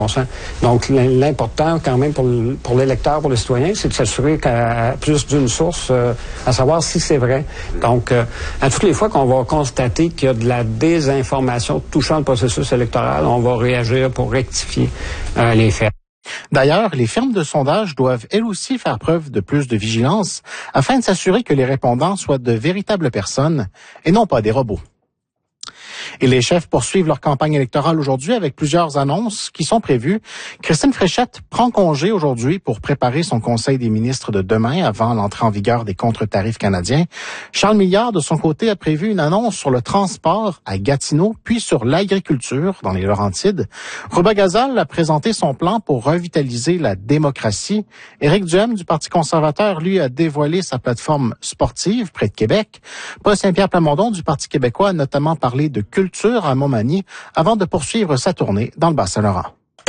Donc, l'important quand même pour l'électeur, pour le citoyen, c'est de s'assurer qu'à plus d'une source, à savoir si c'est vrai. Donc, à toutes les fois qu'on va constater qu'il y a de la désinformation touchant le processus électoral, on va réagir pour rectifier les faits. D'ailleurs, les firmes de sondage doivent elles aussi faire preuve de plus de vigilance afin de s'assurer que les répondants soient de véritables personnes et non pas des robots. Et les chefs poursuivent leur campagne électorale aujourd'hui avec plusieurs annonces qui sont prévues. Christine Fréchette prend congé aujourd'hui pour préparer son conseil des ministres de demain avant l'entrée en vigueur des contre-tarifs canadiens. Charles Milliard, de son côté, a prévu une annonce sur le transport à Gatineau, puis sur l'agriculture dans les Laurentides. Rouba Gazal a présenté son plan pour revitaliser la démocratie. Éric Duhem du Parti conservateur, lui, a dévoilé sa plateforme sportive près de Québec. Paul Saint-Pierre Plamondon du Parti québécois a notamment parlé de culture à Montmagny avant de poursuivre sa tournée dans le Bas-Saint-Laurent.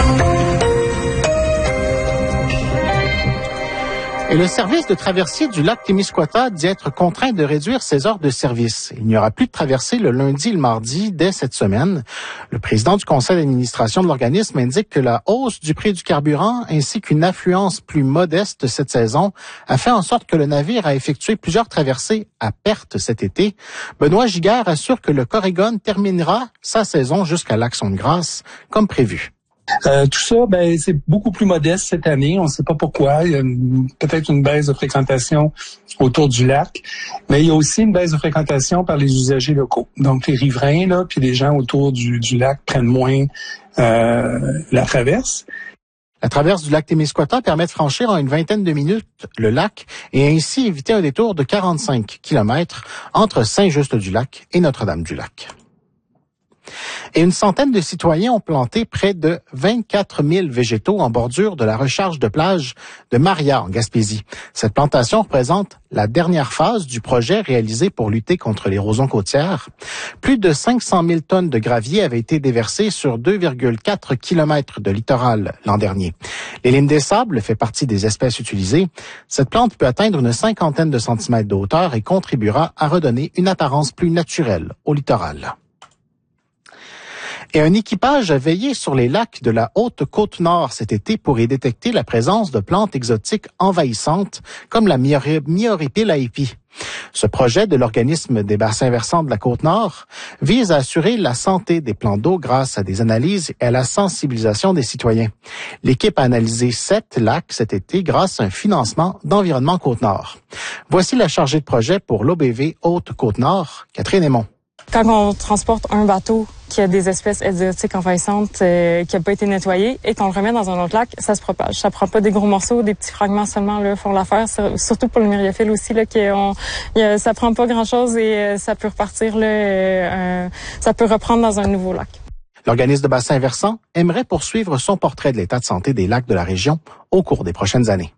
Et le service de traversier du lac Témiscouata dit être contraint de réduire ses heures de service. Il n'y aura plus de traversée le lundi et le mardi dès cette semaine. Le président du conseil d'administration de l'organisme indique que la hausse du prix du carburant ainsi qu'une affluence plus modeste cette saison a fait en sorte que le navire a effectué plusieurs traversées à perte cet été. Benoît Giguère assure que le Corrigan terminera sa saison jusqu'à l'Action-de-Grâce comme prévu. Tout ça, c'est beaucoup plus modeste cette année. On ne sait pas pourquoi. Il y a peut-être une baisse de fréquentation autour du lac, mais il y a aussi une baisse de fréquentation par les usagers locaux. Donc, les riverains, là, puis les gens autour du lac prennent moins la traverse. La traverse du lac Témiscouata permet de franchir en une vingtaine de minutes le lac et ainsi éviter un détour de 45 km entre Saint-Just-du-Lac et Notre-Dame-du-Lac. Et une centaine de citoyens ont planté près de 24 000 végétaux en bordure de la recharge de plage de Maria en Gaspésie. Cette plantation représente la dernière phase du projet réalisé pour lutter contre l'érosion côtière. Plus de 500 000 tonnes de gravier avaient été déversées sur 2,4 kilomètres de littoral l'an dernier. L'éline des sables fait partie des espèces utilisées. Cette plante peut atteindre une cinquantaine de centimètres de hauteur et contribuera à redonner une apparence plus naturelle au littoral. Et un équipage a veillé sur les lacs de la Haute-Côte-Nord cet été pour y détecter la présence de plantes exotiques envahissantes comme la Myriopile haipi. Ce projet de l'organisme des bassins versants de la Côte-Nord vise à assurer la santé des plans d'eau grâce à des analyses et à la sensibilisation des citoyens. L'équipe a analysé 7 lacs cet été grâce à un financement d'Environnement Côte-Nord. Voici la chargée de projet pour l'OBV Haute-Côte-Nord, Catherine Aymon. Quand on transporte un bateau qui a des espèces exotiques envahissantes qui n'a pas été nettoyé et qu'on le remet dans un autre lac, ça se propage. Ça prend pas des gros morceaux, des petits fragments seulement là font l'affaire. Surtout pour le myriophylle aussi là, ça prend pas grand-chose et ça peut repartir là, ça peut reprendre dans un nouveau lac. L'organisme de bassin versant aimerait poursuivre son portrait de l'état de santé des lacs de la région au cours des prochaines années.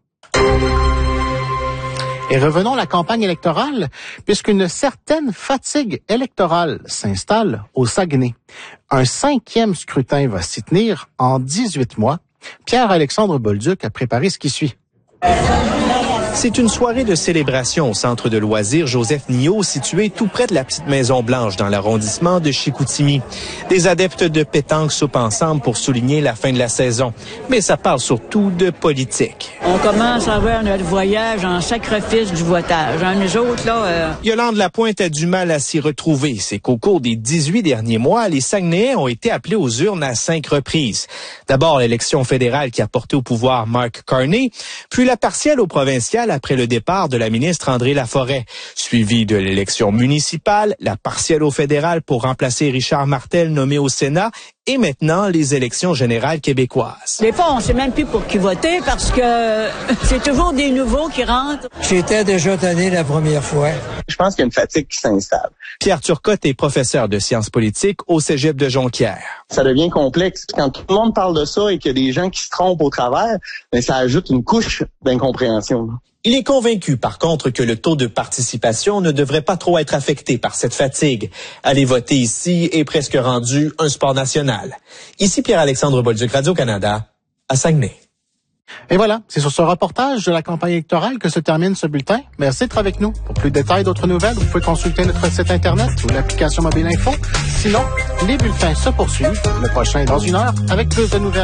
Et revenons à la campagne électorale, puisqu'une certaine fatigue électorale s'installe au Saguenay. Un 5e scrutin va s'y tenir en 18 mois. Pierre-Alexandre Bolduc a préparé ce qui suit. C'est une soirée de célébration au centre de loisirs Joseph-Niaud, situé tout près de la petite Maison-Blanche dans l'arrondissement de Chicoutimi. Des adeptes de pétanque soupent ensemble pour souligner la fin de la saison. Mais ça parle surtout de politique. On commence à voir notre voyage en sacrifice du voitage. Nous autres, là... Yolande Lapointe a du mal à s'y retrouver. C'est qu'au cours des 18 derniers mois, les Saguenayens ont été appelés aux urnes à 5 reprises. D'abord, l'élection fédérale qui a porté au pouvoir Mark Carney, puis la partielle au provincial après le départ de la ministre André Laforêt, suivi de l'élection municipale, la partielle au fédéral pour remplacer Richard Martel nommé au Sénat et maintenant les élections générales québécoises. Des fois, on ne sait même plus pour qui voter parce que c'est toujours des nouveaux qui rentrent. J'étais déjà tanné la première fois. Je pense qu'il y a une fatigue qui s'installe. Pierre Turcotte est professeur de sciences politiques au Cégep de Jonquière. Ça devient complexe. Quand tout le monde parle de ça et qu'il y a des gens qui se trompent au travers, ça ajoute une couche d'incompréhension. Il est convaincu, par contre, que le taux de participation ne devrait pas trop être affecté par cette fatigue. Aller voter ici est presque rendu un sport national. Ici Pierre-Alexandre Bolduc, Radio-Canada, à Saguenay. Et voilà, c'est sur ce reportage de la campagne électorale que se termine ce bulletin. Merci d'être avec nous. Pour plus de détails, d'autres nouvelles, vous pouvez consulter notre site Internet ou l'application Mobile Info. Sinon, les bulletins se poursuivent. Le prochain est dans 1 heure avec plus de nouvelles.